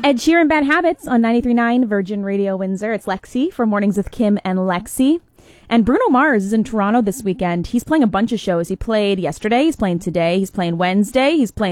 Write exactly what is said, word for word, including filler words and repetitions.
Ed Sheeran, Bad Habits on ninety-three point nine Virgin Radio Windsor. It's Lexi for Mornings with Kim and Lexi. And Bruno Mars is in Toronto this weekend. He's playing a bunch of shows. He played yesterday. He's playing today. He's playing Wednesday. He's playing